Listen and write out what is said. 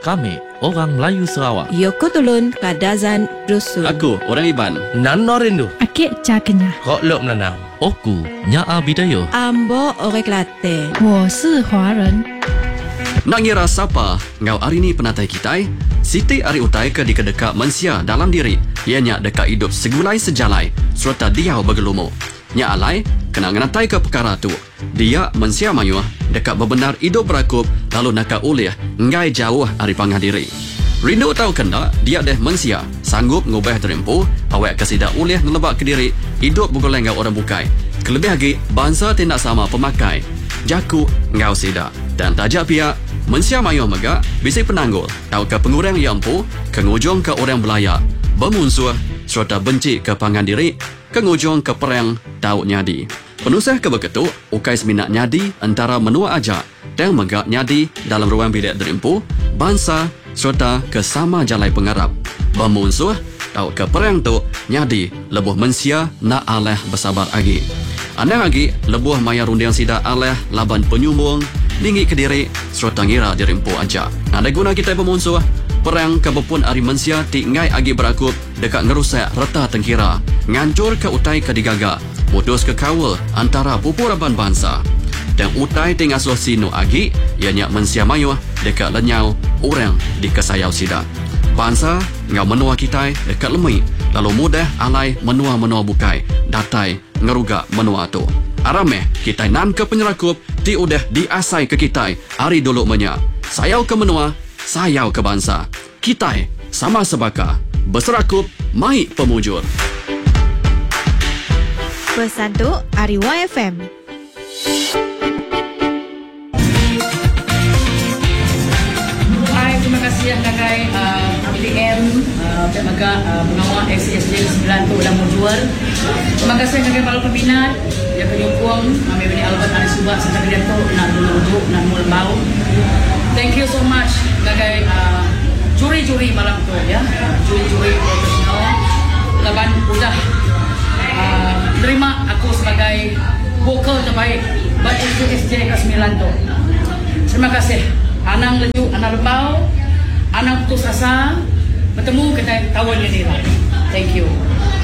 Kami, orang Melayu Sarawak. Yoko Tulun Kadazan Dusun. Aku, orang Iban. Nano Rindu. Akik Cakenya. Kok Lok Menanau. Oku, Nyaa Bidayo. Ambo Orek Late. 我是华人。 Nak ngira siapa ngau hari ni penatai kita? Siti ari utai ke di kedeka mensia dalam diri. Ianya dekat hidup segulai sejalai serta dia bergelumo. Nya alai kena ngenatai ke perkara tu. Dia mensia mayuh dekat bebenar hidup berakup lalu nak ulih ngai jauh ari pangah diri. Rindu tahu kena dia deh mensia sanggup ngubah terempu awak kesida ulih ngelebak ke diri hidup bugoleng ngau orang bukai. Kelebih lagi bangsa tindak sama pemakai. Jaku ngau sida dan tajak pihak mensia mayuh megak bisi penanggul tahu ke pengurang yang empu kengujung ke orang belayak bermusuh serta benci ke pangan diri kengujung ke perang tahu nyadi penusah ke beketuk ukai seminat nyadi antara menua aja dan megak nyadi dalam ruang bilik derimpu bangsa serta ke sama jalai pengarap bermusuh tahu ke perang tu nyadi lebuh mensia nak aleh bersabar lagi anda lagi lebuh maya rundiang sida aleh laban penyumbung lingi ke diri serta ngira dirimpu aja. Ada guna kita pemunsuh perang kebepun ari mensia ti ngai agi berakup dekat ngerusak reta tengkira ngancur ke utai ke digaga putus ke kawal antara pupuraban bangsa dan utai ti ngasuh sinu agi ianya mensia mayuh dekat lenyau orang di kesayau sida bangsa ngau menua kita dekat lemai lalu mudah alai menua-menua bukai datai ngeruga menua tu arameh kita nan ke penyerakup ti udah diasai ke kita hari dulu menya sayau ke menua sayau ke bangsa kita sama sebaka berserakup mai pemujur Pesan tu Ariwa FM. Hai, terima kasih yang kagai APM Pemaga Pengawal SCSJ 9 tu dah mujual. Terima kasih yang kagai Balai Pembinaan yang penyokong kami beri Albert Ali Subak sampai dia tu nak dulu nak mula bau. Thank you so much kagai juri-juri malam tu ya. Juri-juri profesional. Laban udah terima aku sebagai vokal terbaik buat SCSJ ke-9 tu. Terima kasih. Anang lejuk, anang lembau, anang putus asa, bertemu kita kawan yang ni lah. Thank you.